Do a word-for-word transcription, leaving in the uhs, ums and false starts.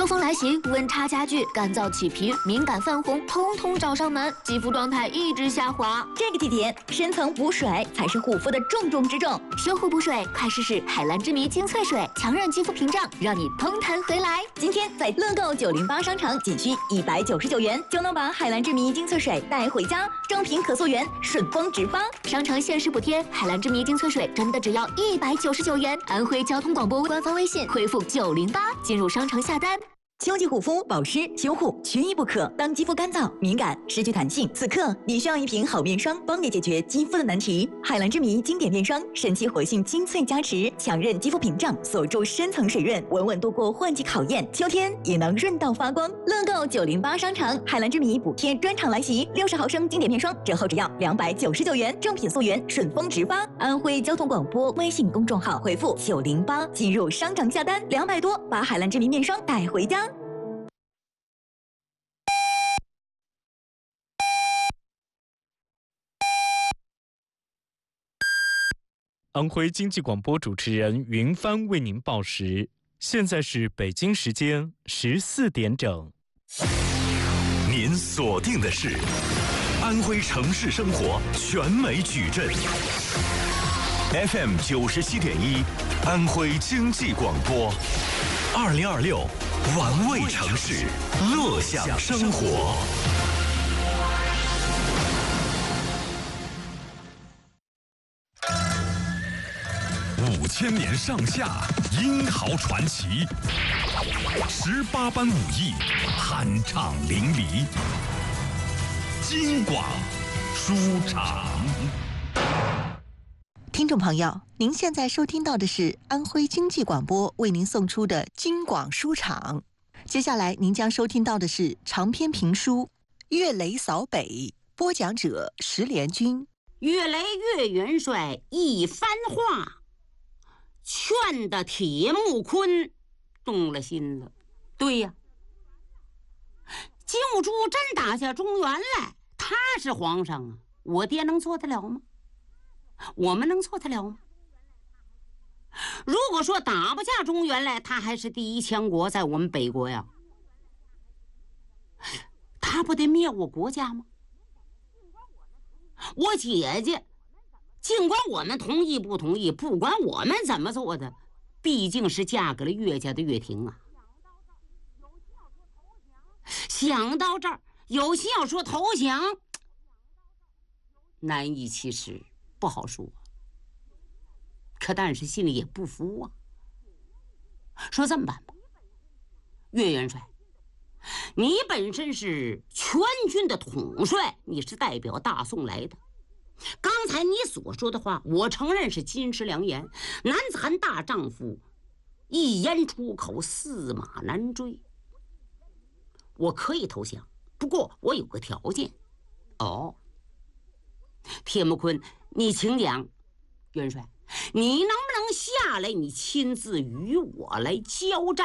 热风来袭，温差加剧，干燥起皮、敏感泛红，通通找上门，肌肤状态一直下滑。 这个季节，深层补水才是护肤的重中之重。 深护补水，快试试海蓝之谜精粹水，强韧肌肤屏障，让你通弹回来。 今天在乐购九零八商城，仅需一百九十九元就能把海蓝之谜精粹水带回家，正品可溯源，顺丰直发。 商城限时补贴，海蓝之谜精粹水真的只要一百九十九元。安徽交通广播官方微信回复九零八进入商城下单。 秋季护肤保湿修护缺一不可。当肌肤干燥、敏感、失去弹性，此刻你需要一瓶好面霜，帮你解决肌肤的难题。海蓝之谜经典面霜，神奇活性精粹加持，强韧肌肤屏障，锁住深层水润，稳稳度过换季考验。秋天也能润到发光。乐购九零八商城，海蓝之谜补贴专场来袭，六十毫升经典面霜折后只要两百九十九元，正品溯源，顺丰直发。安徽交通广播微信公众号回复九零八进入商场下单，两百多把海蓝之谜面霜带回家。 安徽经济广播主持人云帆为您报时，现在是北京时间十四点整。 您锁定的是安徽城市生活全美矩阵 F M 九十七点一，安徽经济广播，二零二六玩味城市，乐享生活。五千年上下，英豪传奇；十八般武艺，酣畅淋漓。京广书场。 听众朋友，您现在收听到的是安徽经济广播为您送出的京广书场。接下来您将收听到的是长篇评书《岳雷扫北》，播讲者石连军。 岳雷岳元帅一番话，劝的铁木坤动了心了。对呀，金兀术真打下中原来，他是皇上啊，我爹能做得了吗？我们能做得了吗？如果说打不下中原来，他还是第一强国，在我们北国呀，他不得灭我国家吗？我姐姐尽管我们同意不同意，不管我们怎么做的，毕竟是嫁给了岳家的岳霆啊。想到这儿，有心要说投降，难以启齿，不好说。可但是心里也不服啊。说这么办吧，岳元帅，你本身是全军的统帅，你是代表大宋来的。刚才你所说的话，我承认是金石良言。男子汉大丈夫，一言出口，驷马难追。我可以投降，不过我有个条件。哦，铁木坤，你请讲。元帅，你能不能下来，你亲自与我来交战？